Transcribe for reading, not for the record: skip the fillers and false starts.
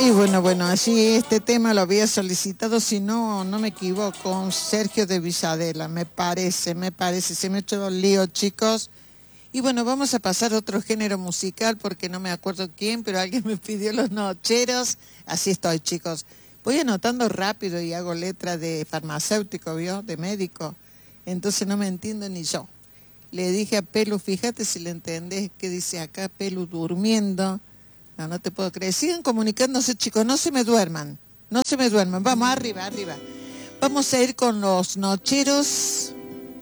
Y bueno, así este tema lo había solicitado, si no, no me equivoco, Sergio de Villadela, me parece, se me ha hecho un lío, chicos. Y bueno, vamos a pasar a otro género musical porque no me acuerdo quién, pero alguien me pidió Los Nocheros. Así estoy, chicos. Voy anotando rápido y hago letra de farmacéutico, ¿vio? De médico. Entonces no me entiendo ni yo. Le dije a Pelu, fíjate si le entendés qué dice acá, Pelu durmiendo. No, no te puedo creer. Sigan comunicándose, chicos, no se me duerman. No se me duerman. Vamos, arriba, arriba. Vamos a ir con Los Nocheros.